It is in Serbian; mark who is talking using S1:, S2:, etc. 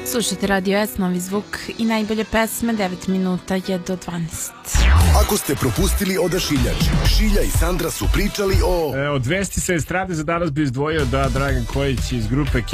S1: Slušajte Radio S, Novi zvuk i najbolje pesme, 9 minuta je do 12.
S2: Ako ste propustili Odašiljač, Šilja i Sandra su pričali o...
S3: Od vesti sa estrade za danas bi izdvojio da Dragan Kojić iz grupe